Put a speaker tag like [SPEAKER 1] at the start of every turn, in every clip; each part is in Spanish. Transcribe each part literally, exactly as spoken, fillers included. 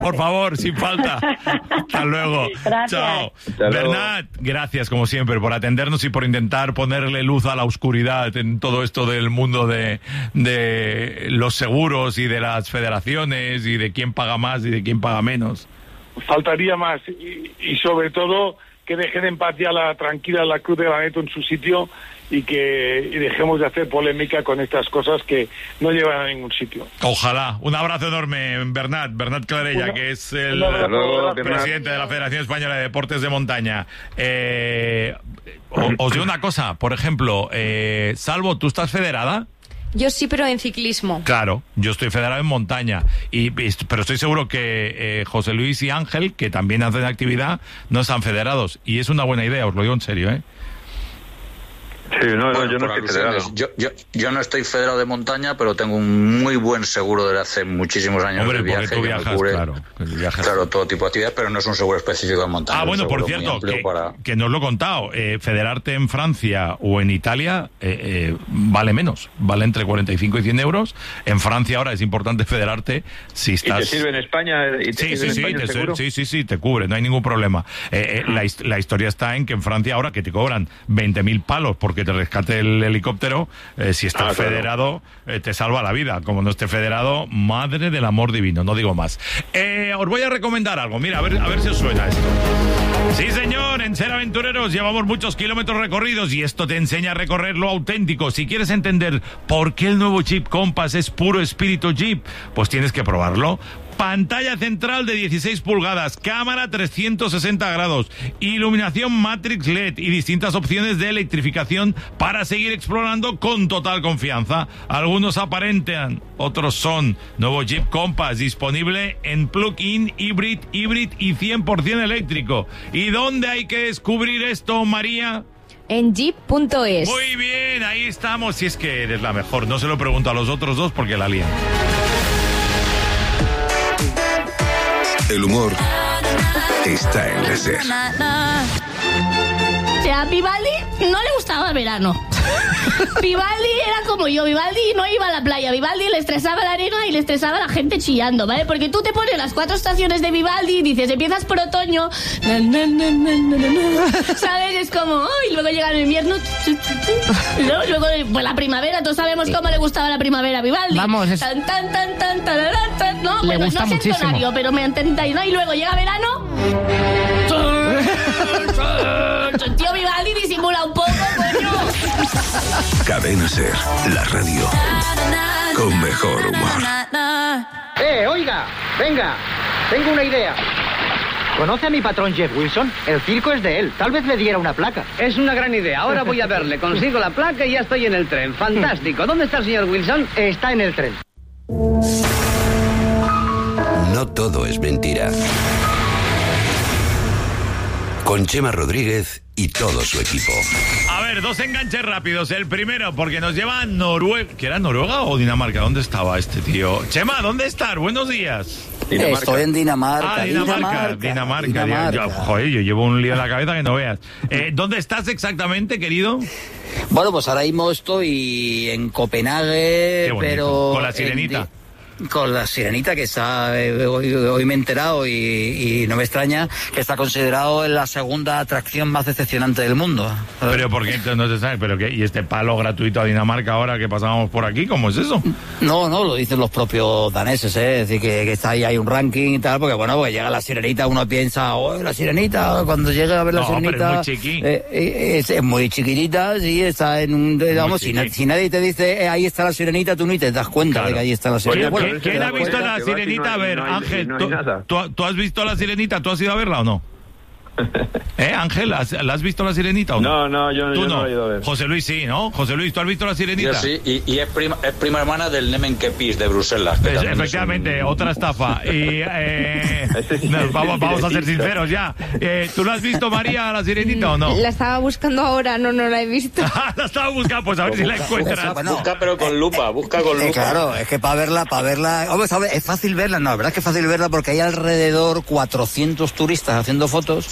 [SPEAKER 1] Por favor, sin falta. Hasta luego.
[SPEAKER 2] Gracias.
[SPEAKER 1] Chao.
[SPEAKER 3] Hasta luego.
[SPEAKER 1] Bernat, gracias como siempre por atendernos y por intentar ponerle luz a la oscuridad en todo esto del mundo de, de los seguros y de las federaciones y de quién paga más y de quién paga menos.
[SPEAKER 4] Faltaría más y, y sobre todo que dejen en paz ya la tranquila la Cruz de Graneto en su sitio y que y dejemos de hacer polémica con estas cosas que no llevan a ningún sitio.
[SPEAKER 1] Ojalá. Un abrazo enorme, Bernat, Bernat Clarella,
[SPEAKER 4] Una,
[SPEAKER 1] que es el
[SPEAKER 4] luego,
[SPEAKER 1] presidente de la Federación Española de Deportes de Montaña. Eh, o, os digo una cosa, por ejemplo, eh, Salvo, ¿tú estás federada?
[SPEAKER 5] Yo sí, pero en ciclismo.
[SPEAKER 1] Claro, yo estoy federado en montaña, y, y pero estoy seguro que eh, José Luis y Ángel, que también hacen actividad, no están federados. Y es una buena idea, os lo digo en serio, ¿eh?
[SPEAKER 3] Sí, no,
[SPEAKER 6] Bueno,
[SPEAKER 3] no, yo no
[SPEAKER 6] por
[SPEAKER 3] estoy federado.
[SPEAKER 6] alusiones. Yo, yo, yo no estoy federado de montaña, pero tengo un muy buen seguro desde hace muchísimos años.
[SPEAKER 1] Hombre,
[SPEAKER 6] de viaje,
[SPEAKER 1] porque tú
[SPEAKER 6] que me
[SPEAKER 1] viajas,
[SPEAKER 6] cubre,
[SPEAKER 1] claro. que viajas.
[SPEAKER 6] claro, todo tipo de actividades, pero no es un seguro específico de montaña.
[SPEAKER 1] Ah,
[SPEAKER 6] es un
[SPEAKER 1] bueno, por
[SPEAKER 6] seguro muy
[SPEAKER 1] cierto,
[SPEAKER 6] amplio
[SPEAKER 1] que,
[SPEAKER 6] para...
[SPEAKER 1] que no os lo he contado. Eh, federarte en Francia o en Italia eh, eh, vale menos. Vale entre cuarenta y cinco y cien euros. En Francia ahora es importante federarte si estás...
[SPEAKER 3] ¿Y te sirve en España? ¿Y te
[SPEAKER 1] Sí,
[SPEAKER 3] sirve
[SPEAKER 1] sí,
[SPEAKER 3] en
[SPEAKER 1] sí,
[SPEAKER 3] España
[SPEAKER 1] te,
[SPEAKER 3] el seguro?
[SPEAKER 1] sí, sí, sí, te cubre, no hay ningún problema. Eh, eh, la, his- la historia está en que en Francia ahora que te cobran veinte mil palos porque te rescate el helicóptero, eh, si estás
[SPEAKER 3] Ah, claro.
[SPEAKER 1] federado, eh, te salva la vida. Como no esté federado, madre del amor divino, no digo más. Eh, os voy a recomendar algo, mira, a ver, a ver si os suena esto. Sí, señor, en Ser Aventureros llevamos muchos kilómetros recorridos y esto te enseña a recorrer lo auténtico. Si quieres entender por qué el nuevo Jeep Compass es puro espíritu Jeep, pues tienes que probarlo. Pantalla central de dieciséis pulgadas, cámara trescientos sesenta grados, iluminación Matrix L E D y distintas opciones de electrificación para seguir explorando con total confianza. Algunos aparentan, otros son. Nuevo Jeep Compass disponible en plug-in, hybrid, hybrid y cien por ciento eléctrico. ¿Y dónde hay que descubrir esto, María?
[SPEAKER 5] En jeep punto es.
[SPEAKER 1] Muy bien, ahí estamos. Si es que eres la mejor, no se lo pregunto a los otros dos porque la lían.
[SPEAKER 7] El humor está en la SER.
[SPEAKER 8] O sea, a Vivaldi no le gustaba el verano. Vivaldi era como yo, Vivaldi no iba a la playa, Vivaldi le estresaba la arena y le estresaba la gente chillando, ¿vale? Porque tú te pones las cuatro estaciones de Vivaldi y dices, empiezas por otoño, na, na, na, na, na, na, ¿sabes? Es como, oh, y luego llega el invierno, y luego, luego pues la primavera, todos sabemos cómo le gustaba la primavera a Vivaldi.
[SPEAKER 9] Vamos, es...
[SPEAKER 8] Tan, tan, tan, tan, tararán, tan, no,
[SPEAKER 9] Le
[SPEAKER 8] bueno,
[SPEAKER 9] gusta
[SPEAKER 8] no sé
[SPEAKER 9] muchísimo.
[SPEAKER 8] entonario, pero me entendáis, ¿no? Y luego llega verano... Tío Vivaldi disimula un poco, coño.
[SPEAKER 7] Cadena SER, la radio con mejor humor.
[SPEAKER 10] ¡Eh, oiga! Venga, tengo una idea. ¿Conoce a mi patrón Jeff Wilson? El circo es de él. Tal vez le diera una placa.
[SPEAKER 11] Es una gran idea. Ahora voy a verle. Consigo la placa y ya estoy en el tren. Fantástico. ¿Dónde está el señor Wilson?
[SPEAKER 10] Está en el tren.
[SPEAKER 7] No todo es mentira. Con Chema Rodríguez y todo su equipo.
[SPEAKER 1] A ver, dos enganches rápidos. El primero, porque nos lleva a Noruega. ¿Que era Noruega o Dinamarca? ¿Dónde estaba este tío? Chema, ¿dónde estás? Buenos días.
[SPEAKER 3] Dinamarca.
[SPEAKER 12] Estoy en Dinamarca.
[SPEAKER 1] Ah, Dinamarca. Dinamarca. Dinamarca.
[SPEAKER 12] Dinamarca.
[SPEAKER 1] Yo, joder, yo llevo un lío en la cabeza que no veas. Eh, ¿Dónde estás exactamente, querido?
[SPEAKER 12] Bueno, pues ahora mismo estoy en Copenhague,
[SPEAKER 1] Qué bonito.
[SPEAKER 12] pero...
[SPEAKER 1] Con la sirenita.
[SPEAKER 12] en- Con la sirenita, que está, eh, hoy, hoy me he enterado y, y no me extraña, que está considerado la segunda atracción más decepcionante del mundo.
[SPEAKER 1] Pero ¿por qué no se sabe? ¿Pero qué? ¿Y este palo gratuito a Dinamarca ahora que pasábamos por aquí? ¿Cómo es eso?
[SPEAKER 12] No, no, lo dicen los propios daneses, ¿eh? Es decir, que, que está ahí, hay un ranking y tal, porque bueno, pues llega la sirenita, uno piensa, oh, la sirenita, cuando llega a ver la
[SPEAKER 1] No, pero
[SPEAKER 12] sirenita...
[SPEAKER 1] es muy chiqui.
[SPEAKER 12] eh, eh, es, es muy chiquitita, sí, está en un... Vamos, si, na-
[SPEAKER 1] chiqui.
[SPEAKER 12] si nadie te dice, eh, ahí está la sirenita, tú ni te das cuenta
[SPEAKER 1] Claro.
[SPEAKER 12] de que ahí está la sirenita.
[SPEAKER 1] Oye,
[SPEAKER 12] Bueno,
[SPEAKER 1] ¿quién-
[SPEAKER 3] pero
[SPEAKER 1] ¿quién
[SPEAKER 3] es
[SPEAKER 1] ha
[SPEAKER 3] que
[SPEAKER 1] visto
[SPEAKER 3] da
[SPEAKER 1] la
[SPEAKER 3] cuenta que vas y
[SPEAKER 1] sirenita?
[SPEAKER 3] no
[SPEAKER 1] A
[SPEAKER 3] hay-
[SPEAKER 1] ver,
[SPEAKER 3] no hay-
[SPEAKER 1] Ángel,
[SPEAKER 3] no hay
[SPEAKER 1] ¿tú,
[SPEAKER 3] nada.
[SPEAKER 1] tú- tú has visto la sirenita? ¿Tú has ido a verla o no? ¿Eh, Ángel? ¿Has, ¿La has visto la sirenita o no?
[SPEAKER 3] No, no, yo,
[SPEAKER 1] Tú
[SPEAKER 3] yo no.
[SPEAKER 1] no.
[SPEAKER 3] lo he ido a ver.
[SPEAKER 1] José Luis sí, ¿no? José Luis, ¿tú has visto la sirenita?
[SPEAKER 6] Yo sí, y, y es, prima, es prima hermana del Nemen Kepis de Bruselas. que
[SPEAKER 1] Es-
[SPEAKER 6] también es
[SPEAKER 1] efectivamente,
[SPEAKER 6] un-
[SPEAKER 1] otra estafa. Y eh,
[SPEAKER 3] Ese sí,
[SPEAKER 1] no,
[SPEAKER 3] ese
[SPEAKER 1] vamos,
[SPEAKER 3] sí,
[SPEAKER 1] vamos a ser
[SPEAKER 3] sí.
[SPEAKER 1] sinceros ya. Eh, ¿Tú la has visto, María, la sirenita o no?
[SPEAKER 5] La estaba buscando ahora, no, no la he visto.
[SPEAKER 1] La estaba buscando, pues a ver si la encuentras.
[SPEAKER 12] Bueno,
[SPEAKER 6] Busca pero con lupa, busca con
[SPEAKER 12] Eh,
[SPEAKER 6] lupa.
[SPEAKER 12] claro, es que para verla, para verla... Hombre, ¿sabes? Es fácil verla, no, la verdad es que es fácil verla porque hay alrededor cuatrocientos turistas haciendo fotos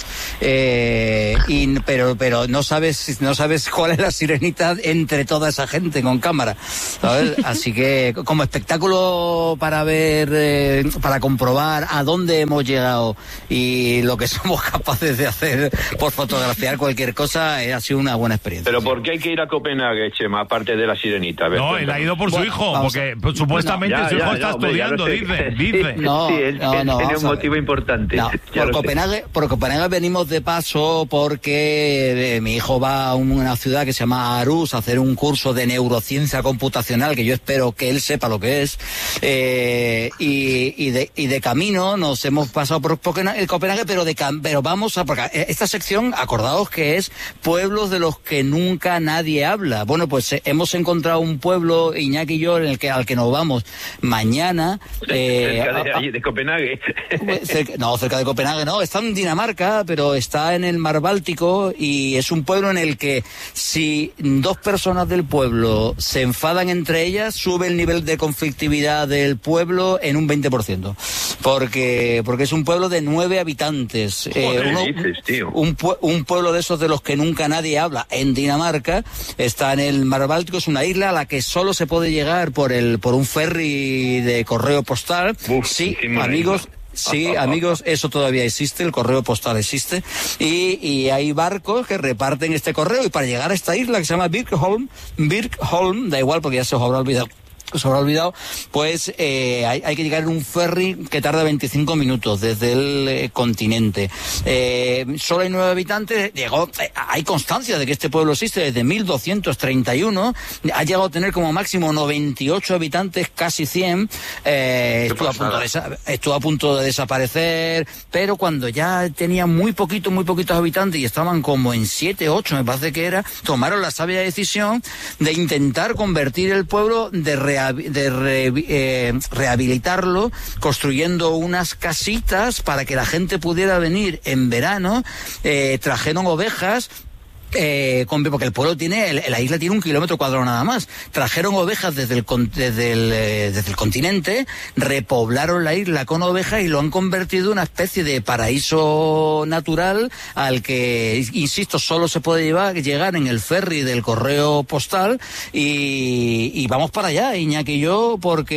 [SPEAKER 12] Eh, y, pero pero no sabes no sabes cuál es la sirenita entre toda esa gente con cámara, ¿sabes? Así que como espectáculo para ver, eh, para comprobar a dónde hemos llegado y lo que somos capaces de hacer por fotografiar cualquier cosa, eh, ha sido una buena experiencia.
[SPEAKER 3] Pero ¿por qué hay que ir a Copenhague, Chema, aparte de la sirenita? A ver,
[SPEAKER 1] No,
[SPEAKER 3] cuéntanos.
[SPEAKER 1] él ha ido por su
[SPEAKER 12] Bueno,
[SPEAKER 1] hijo,
[SPEAKER 12] vamos
[SPEAKER 1] porque pues, supuestamente
[SPEAKER 3] No, ya,
[SPEAKER 1] su hijo
[SPEAKER 3] ya,
[SPEAKER 1] está
[SPEAKER 3] no, hombre, ya
[SPEAKER 1] estudiando,
[SPEAKER 3] lo sé.
[SPEAKER 1] dice, dice.
[SPEAKER 12] No,
[SPEAKER 3] Sí, él,
[SPEAKER 12] no,
[SPEAKER 3] él
[SPEAKER 12] no,
[SPEAKER 3] tiene
[SPEAKER 12] vamos
[SPEAKER 3] un
[SPEAKER 12] a ver.
[SPEAKER 3] motivo importante.
[SPEAKER 12] No,
[SPEAKER 3] Ya
[SPEAKER 12] por
[SPEAKER 3] lo sé.
[SPEAKER 12] Copenhague, por Copenhague venimos de paso porque eh, mi hijo va a una ciudad que se llama Aarhus a hacer un curso de neurociencia computacional que yo espero que él sepa lo que es. Eh, y, y, de, y de camino nos hemos pasado por Copenhague, Copenhague pero, de, pero vamos a... Porque esta sección, acordaos que es pueblos de los que nunca nadie habla. Bueno, pues eh, hemos encontrado un pueblo, Iñaki y yo, en el que, al que nos vamos mañana. Eh,
[SPEAKER 3] Cerca de,
[SPEAKER 12] a- a-
[SPEAKER 3] allí, de Copenhague.
[SPEAKER 12] Cerca- no, cerca de Copenhague no, está en Dinamarca, pero está en el mar Báltico y es un pueblo en el que si dos personas del pueblo se enfadan entre ellas, sube el nivel de conflictividad del pueblo en un veinte por ciento. Porque, porque es un pueblo de nueve habitantes.
[SPEAKER 3] Joder,
[SPEAKER 12] uno-
[SPEAKER 3] dices, tío.
[SPEAKER 12] un, pue- un pueblo de esos de los que nunca nadie habla en Dinamarca, está en el mar Báltico, es una isla a la que solo se puede llegar por el por un ferry de correo postal.
[SPEAKER 3] Uf,
[SPEAKER 12] sí,
[SPEAKER 3] encima de
[SPEAKER 12] amigos.
[SPEAKER 3] isla.
[SPEAKER 12] Sí, amigos, eso todavía existe, el correo postal existe, y, y hay barcos que reparten este correo, y para llegar a esta isla que se llama Birkholm, Birkholm, da igual porque ya se os habrá olvidado, se habrá olvidado, pues eh, hay, hay que llegar en un ferry que tarda veinticinco minutos desde el eh, continente. Eh, solo hay nueve habitantes, llegó, eh, hay constancia de que este pueblo existe desde mil doscientos treinta y uno, ha llegado a tener como máximo noventa y ocho habitantes, casi cien, eh, estuvo, a punto de, desa- estuvo a punto de desaparecer, pero cuando ya tenía muy poquito, muy poquitos habitantes y estaban como en siete, ocho, me parece que era, tomaron la sabia decisión de intentar convertir el pueblo de real de re, eh, rehabilitarlo, construyendo unas casitas para que la gente pudiera venir en verano. Eh, trajeron ovejas. Eh, con, porque el pueblo tiene, el, la isla tiene un kilómetro cuadrado nada más. Trajeron ovejas desde el, con- desde el, eh, desde el continente, repoblaron la isla con ovejas y lo han convertido en una especie de paraíso natural al que, insisto, solo se puede llevar, llegar en el ferry del correo postal y, y vamos para allá, Iñaki y yo,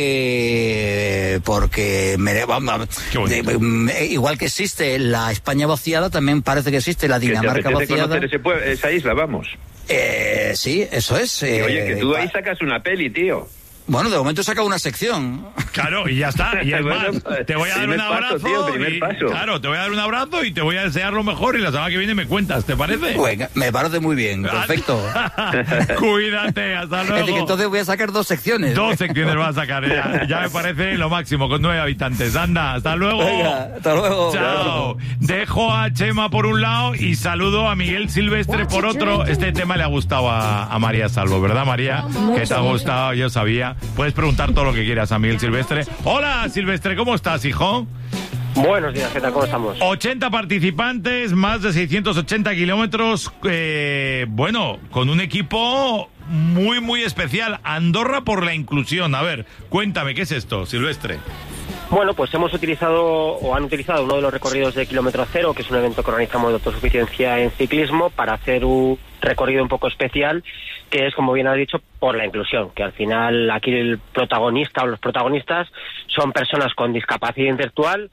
[SPEAKER 12] porque, porque mere- vamos,
[SPEAKER 1] Qué bonito.
[SPEAKER 12] de- de- igual que existe la España vaciada, también parece que existe la
[SPEAKER 3] Que te
[SPEAKER 12] Dinamarca
[SPEAKER 3] apetece
[SPEAKER 12] vaciada.
[SPEAKER 3] conocer ese pue- esa isla, vamos.
[SPEAKER 12] Eh, sí, eso es.
[SPEAKER 3] Y
[SPEAKER 12] eh,
[SPEAKER 3] oye, que tú ahí
[SPEAKER 12] pa-
[SPEAKER 3] sacas una peli, tío.
[SPEAKER 12] Bueno, de momento he sacado una sección.
[SPEAKER 1] Claro, y ya está. Y es
[SPEAKER 3] Bueno,
[SPEAKER 1] más,
[SPEAKER 3] pues,
[SPEAKER 1] te voy a dar un
[SPEAKER 3] primer paso,
[SPEAKER 1] abrazo.
[SPEAKER 3] tío, primer
[SPEAKER 1] y-
[SPEAKER 3] paso.
[SPEAKER 1] Claro, te voy a dar un abrazo y te voy a desear lo mejor y la semana que viene me cuentas, ¿te parece?
[SPEAKER 12] Venga, me parece muy bien, perfecto.
[SPEAKER 1] Cuídate, hasta
[SPEAKER 12] Es decir, que
[SPEAKER 1] luego.
[SPEAKER 12] entonces voy a sacar dos secciones.
[SPEAKER 1] Dos secciones vas a sacar, ya, ya me parece lo máximo, con nueve habitantes. Anda, hasta luego.
[SPEAKER 12] Venga, hasta luego.
[SPEAKER 1] Chao. Dejo a Chema por un lado y saludo a Miguel Silvestre por otro. Este tema le ha gustado a, a María Salvo, ¿verdad, María? Que te ha gustado, yo sabía. Puedes preguntar todo lo que quieras a Miguel Silvestre. Hola, Silvestre, ¿cómo estás, hijo?
[SPEAKER 2] Buenos días, ¿qué tal? ¿Cómo estamos?
[SPEAKER 1] ochenta participantes, más de seiscientos ochenta kilómetros. Eh, bueno, con un equipo muy, muy especial. Andorra por la inclusión. A ver, cuéntame, ¿qué es esto, Silvestre?
[SPEAKER 2] Bueno, pues hemos utilizado o han utilizado uno de los recorridos de Kilómetro Cero, que es un evento que organizamos de autosuficiencia en ciclismo, para hacer un recorrido un poco especial, que es, como bien has dicho, por la inclusión, que al final aquí el protagonista o los protagonistas son personas con discapacidad intelectual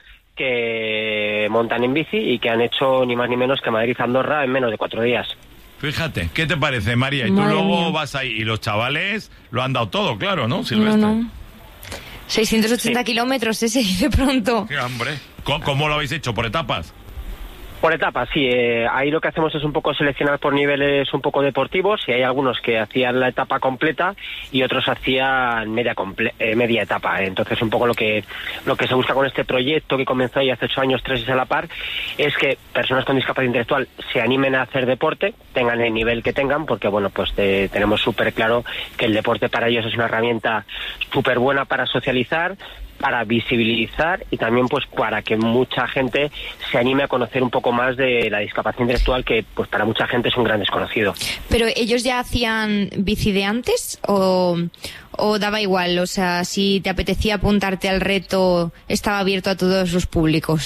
[SPEAKER 2] que montan en bici y que han hecho ni más ni menos que Madrid-Andorra en menos de cuatro días.
[SPEAKER 1] Fíjate, ¿qué te parece, María? Y tú
[SPEAKER 5] Madre
[SPEAKER 1] luego
[SPEAKER 5] mía.
[SPEAKER 1] vas ahí. Y los chavales lo han dado todo, claro, ¿no,
[SPEAKER 5] No,
[SPEAKER 1] Silvestre?
[SPEAKER 5] no. seiscientos ochenta
[SPEAKER 2] Sí.
[SPEAKER 5] kilómetros, ese dice pronto.
[SPEAKER 1] Sí, hombre. ¿Cómo, cómo lo habéis hecho? ¿Por etapas?
[SPEAKER 2] Por etapas, sí. Eh, ahí lo que hacemos es un poco seleccionar por niveles un poco deportivos, y hay algunos que hacían la etapa completa y otros hacían media comple eh, media etapa. Entonces, un poco lo que lo que se busca con este proyecto que comenzó ya hace ocho años, tres a la par, es que personas con discapacidad intelectual se animen a hacer deporte, tengan el nivel que tengan, porque bueno, pues te, tenemos súper claro que el deporte para ellos es una herramienta súper buena para socializar, para visibilizar y también pues para que mucha gente se anime a conocer un poco más de la discapacidad intelectual, que pues para mucha gente es un gran desconocido.
[SPEAKER 5] ¿Pero ellos ya hacían bici de antes o, o daba igual? O sea, si te apetecía apuntarte al reto, estaba abierto a todos los públicos.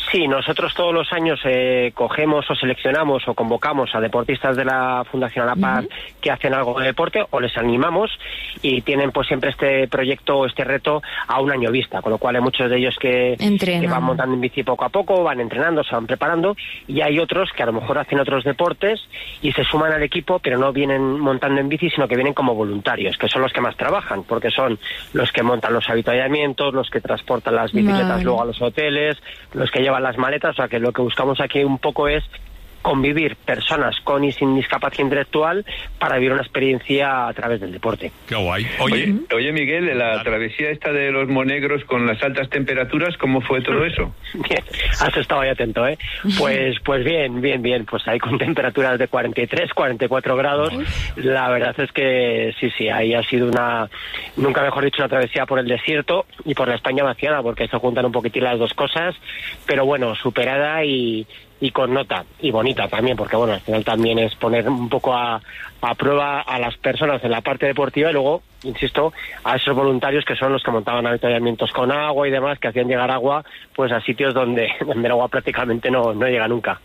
[SPEAKER 2] Sí, nosotros todos los años eh, cogemos o seleccionamos o convocamos a deportistas de la Fundación Alapar uh-huh. que hacen algo de deporte o les animamos y tienen pues siempre este proyecto, este reto a un año vista, con lo cual hay muchos de ellos que, que van montando en bici poco a poco, van entrenando, se van preparando y hay otros que a lo mejor hacen otros deportes y se suman al equipo pero no vienen montando en bici sino que vienen como voluntarios, que son los que más trabajan porque son los que montan los avituallamientos, los que transportan las bicicletas vale. luego a los hoteles, los que llevan las maletas, o sea que lo que buscamos aquí un poco es convivir personas con y sin discapacidad intelectual para vivir una experiencia a través del deporte.
[SPEAKER 1] Qué guay.
[SPEAKER 3] Oye, oye, oye Miguel, la claro. travesía esta de los Monegros con las altas temperaturas, ¿cómo fue todo eso?
[SPEAKER 2] Bien, has estado ahí atento, ¿eh? Pues, pues bien, bien, bien, pues ahí con temperaturas de cuarenta y tres, cuarenta y cuatro grados, la verdad es que sí, sí, ahí ha sido una, nunca mejor dicho, una travesía por el desierto y por la España vaciada, porque se juntan un poquitín las dos cosas, pero bueno, superada y y con nota, y bonita también, porque bueno, al final también es poner un poco a, a prueba a las personas en la parte deportiva y luego, insisto, a esos voluntarios que son los que montaban avituallamientos con agua y demás, que hacían llegar agua pues a sitios donde, donde el agua prácticamente no, no llega nunca.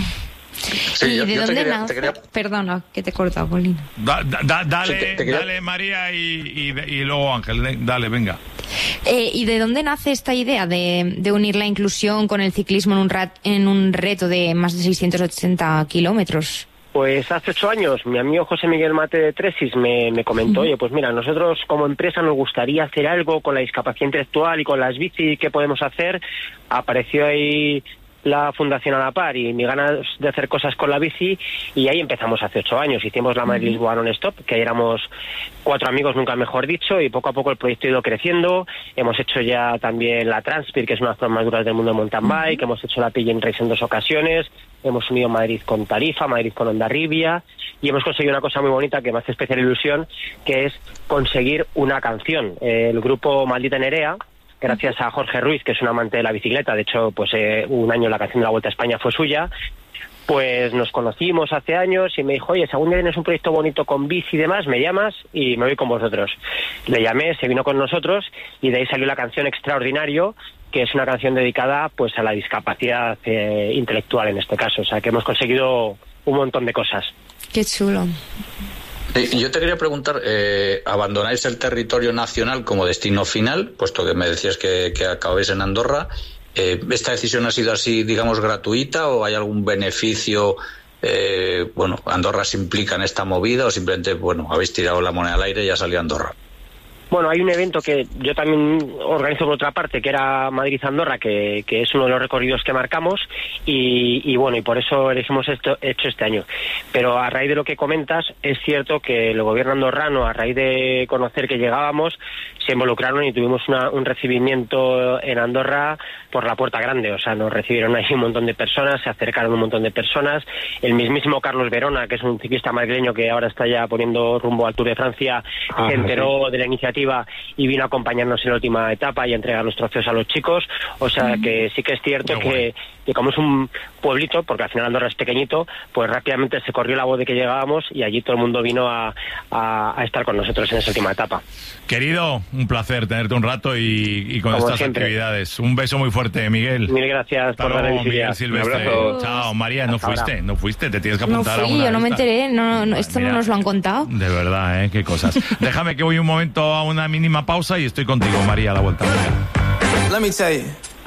[SPEAKER 5] Sí, ¿Y yo, de yo dónde quería, nace? Quería... Perdona, que te he cortado, Paulina.
[SPEAKER 1] Da, da, da, dale, sí, te, te quería... dale, María, y, y, y luego Ángel, dale, venga.
[SPEAKER 5] Eh, ¿Y de dónde nace esta idea de, de unir la inclusión con el ciclismo en un, rat, en un reto de más de seiscientos ochenta kilómetros?
[SPEAKER 2] Pues hace ocho años mi amigo José Miguel Mate de Tresis me, me comentó, uh-huh. oye, pues mira, nosotros como empresa nos gustaría hacer algo con la discapacidad intelectual y con las bici, ¿qué podemos hacer? Apareció ahí la Fundación Alapar y mi ganas de hacer cosas con la bici y ahí empezamos hace ocho años. Hicimos la Madrid-Lisboa non-stop, que éramos cuatro amigos, nunca mejor dicho, y poco a poco el proyecto ha ido creciendo. Hemos hecho ya también la Transpir, que es una de las zonas más duras del mundo de mountain bike, hemos hecho la Pillin Race en dos ocasiones, hemos unido Madrid con Tarifa, Madrid con Hondarribia y hemos conseguido una cosa muy bonita que me hace especial ilusión, que es conseguir una canción. El grupo Maldita Nerea, gracias a Jorge Ruiz, que es un amante de la bicicleta, de hecho, pues eh, un año la canción de la Vuelta a España fue suya, pues nos conocimos hace años y me dijo, oye, si algún día tienes un proyecto bonito con bici y demás, me llamas y me voy con vosotros. Le llamé, se vino con nosotros y de ahí salió la canción Extraordinario, que es una canción dedicada pues a la discapacidad eh, intelectual en este caso, o sea que hemos conseguido un montón de cosas.
[SPEAKER 5] Qué chulo.
[SPEAKER 6] Sí, yo te quería preguntar, eh, ¿abandonáis el territorio nacional como destino final, puesto que me decías que, que acabáis en Andorra? Eh, ¿Esta decisión ha sido así, digamos, gratuita o hay algún beneficio? Eh, bueno, ¿Andorra se implica en esta movida o simplemente, bueno, habéis tirado la moneda al aire y ya salió Andorra?
[SPEAKER 2] Bueno, hay un evento que yo también organizo por otra parte, que era Madrid-Andorra, que, que es uno de los recorridos que marcamos y, y bueno, y por eso les hemos esto, hecho este año. Pero a raíz de lo que comentas, es cierto que el gobierno andorrano, a raíz de conocer que llegábamos, se involucraron y tuvimos una, un recibimiento en Andorra por la puerta grande. O sea, nos recibieron ahí un montón de personas, se acercaron un montón de personas. El mismísimo Carlos Verona, que es un ciclista madrileño que ahora está ya poniendo rumbo al Tour de Francia, ah, se enteró sí. de la iniciativa y vino a acompañarnos en la última etapa y a entregar los trofeos a los chicos. O sea que sí que es cierto que, que como es un pueblito, porque al final Andorra es pequeñito, pues rápidamente se corrió la voz de que llegábamos y allí todo el mundo vino a, a, a estar con nosotros en esa última etapa.
[SPEAKER 1] Querido, un placer tenerte un rato y, y con
[SPEAKER 2] como
[SPEAKER 1] estas
[SPEAKER 2] siempre.
[SPEAKER 1] actividades. Un beso muy fuerte, Miguel.
[SPEAKER 2] Mil gracias
[SPEAKER 1] Hasta
[SPEAKER 2] por
[SPEAKER 1] luego,
[SPEAKER 2] la visita.
[SPEAKER 1] Miguel Silvestre. Chao, María, no
[SPEAKER 2] Hasta
[SPEAKER 1] fuiste,
[SPEAKER 2] ahora.
[SPEAKER 1] no fuiste, te tienes que apuntar
[SPEAKER 5] no fui,
[SPEAKER 1] a una
[SPEAKER 5] yo no me
[SPEAKER 1] lista.
[SPEAKER 5] enteré, no, no, esto
[SPEAKER 1] Mira,
[SPEAKER 5] no nos lo han contado.
[SPEAKER 1] De verdad, ¿eh? Qué cosas. Déjame que voy un momento a una mínima pausa y estoy contigo, María, a la vuelta.
[SPEAKER 9] Let me tell you.